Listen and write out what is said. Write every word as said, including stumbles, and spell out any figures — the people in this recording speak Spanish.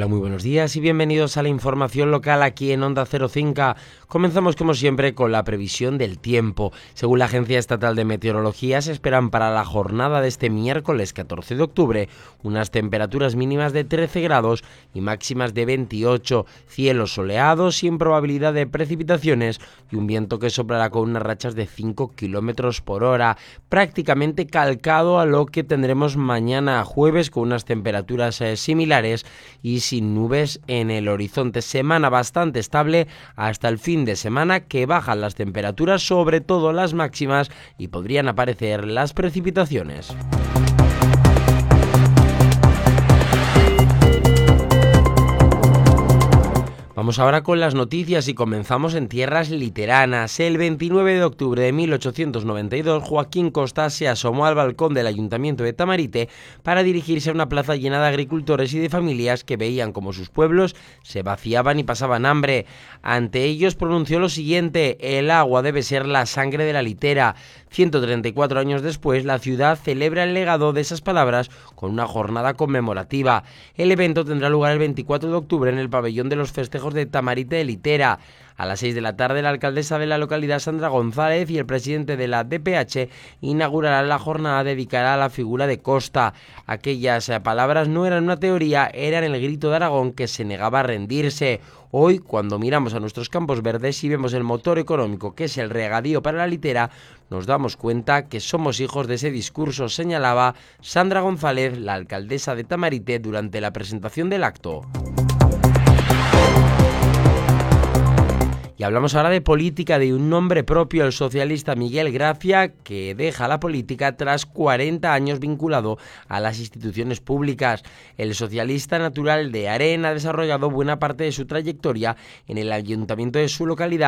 Hola, muy buenos días y bienvenidos a la información local aquí en Onda Cero Cinca. Comenzamos como siempre con la previsión del tiempo. Según la Agencia Estatal de Meteorología, se esperan para la jornada de este miércoles catorce de octubre unas temperaturas mínimas de trece grados y máximas de veintiocho, cielos soleados sin probabilidad de precipitaciones y un viento que soplará con unas rachas de cinco kilómetros por hora, prácticamente calcado a lo que tendremos mañana jueves con unas temperaturas eh, similares y sin nubes en el horizonte. Semana bastante estable hasta el fin de semana, que bajan las temperaturas, sobre todo las máximas, y podrían aparecer las precipitaciones. Vamos ahora con las noticias y comenzamos en tierras literanas. El veintinueve de octubre de mil ochocientos noventa y dos, Joaquín Costa se asomó al balcón del Ayuntamiento de Tamarite para dirigirse a una plaza llena de agricultores y de familias que veían como sus pueblos se vaciaban y pasaban hambre. Ante ellos pronunció lo siguiente: el agua debe ser la sangre de la litera. ciento treinta y cuatro años después, la ciudad celebra el legado de esas palabras con una jornada conmemorativa. El evento tendrá lugar el veinticuatro de octubre en el pabellón de los festejos de Tamarite de Litera. A las seis de la tarde, la alcaldesa de la localidad, Sandra González, y el presidente de la D P H inaugurarán la jornada dedicada a la figura de Costa. Aquellas palabras no eran una teoría, eran el grito de Aragón que se negaba a rendirse. Hoy, cuando miramos a nuestros campos verdes y vemos el motor económico que es el regadío para la litera, nos damos cuenta que somos hijos de ese discurso, señalaba Sandra González, la alcaldesa de Tamarite, durante la presentación del acto. Y hablamos ahora de política, de un nombre propio, el socialista Miguel Gracia, que deja la política tras cuarenta años vinculado a las instituciones públicas. El socialista natural de Aren ha desarrollado buena parte de su trayectoria en el ayuntamiento de su localidad